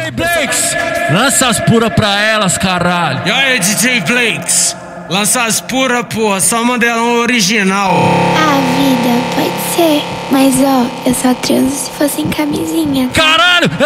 DJ Blakes, lança as pura pra elas, caralho. E aí, DJ Blakes, lança as pura, porra, só modelão original. Ah, vida, pode ser. Mas ó, eu só transo se fosse em camisinha. Caralho,